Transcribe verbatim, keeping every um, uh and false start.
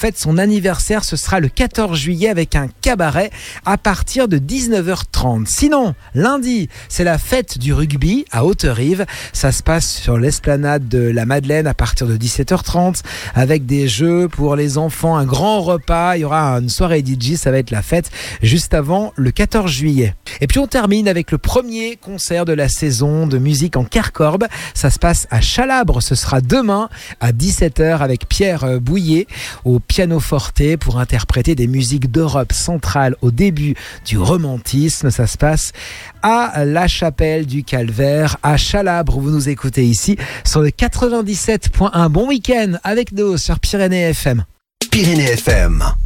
fête son anniversaire. Ce sera le quatorze juillet avec un cabaret à partir de dix-neuf heures trente. Sinon, lundi, c'est la fête du rugby à Haute-Rive. Ça se passe sur l'esplanade de la Madeleine à partir de dix-sept heures trente avec des jeux pour les enfants, un grand repas. Il y aura une soirée D J, ça va être la fête juste avant le quatorze juillet. Et puis on termine avec le premier concert de la saison de musique en Carcorbe. Ça se passe à Chalabre. Ce sera demain à dix-sept heures avec Pierre Bouillet au pianoforte pour interpréter des musiques d'Europe centrale au début du romantisme. Ça se passe à la Chapelle du Calvaire à Chalabre. Vous nous écoutez ici sur le quatre-vingt-dix-sept point un. Bon week-end avec nous sur Pyrénées F M. Pyrénées F M.